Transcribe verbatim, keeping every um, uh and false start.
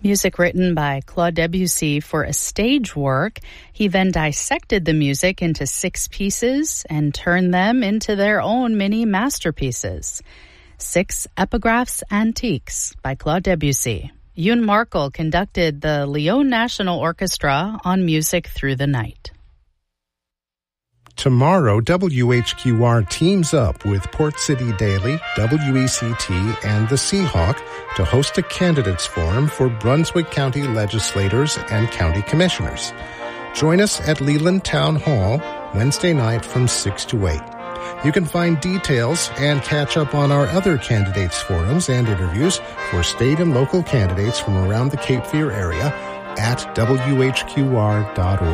Music written by Claude Debussy for a stage work. He then dissected the music into six pieces and turned them into their own mini masterpieces. Six Epigraphs Antiques by Claude Debussy. Yoon Markel conducted the Lyon National Orchestra on Music Through the Night. Tomorrow, W H Q R teams up with Port City Daily, W E C T, and the Seahawk to host a candidates forum for Brunswick County legislators and county commissioners. Join us at Leland Town Hall Wednesday night from six to eight. You can find details and catch up on our other candidates forums and interviews for state and local candidates from around the Cape Fear area at W H Q R dot org.